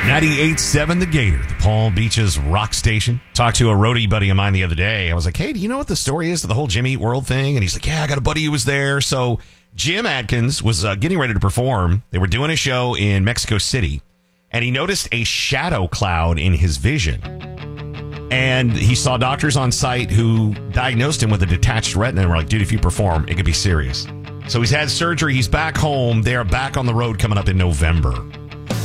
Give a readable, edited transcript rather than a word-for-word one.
98.7 The Gator, the Palm Beaches rock station. Talked to a roadie buddy of mine the other day. I was like, hey, do you know what the story is to the whole Jimmy Eat World thing? And he's like, yeah, I got a buddy who was there. So Jim Adkins was getting ready to perform. They were doing a show in Mexico City, and he noticed a shadow cloud in his vision. And he saw doctors on site who diagnosed him with a detached retina and were like, dude, if you perform, it could be serious. So he's had surgery. He's back home. They're back on the road coming up in November.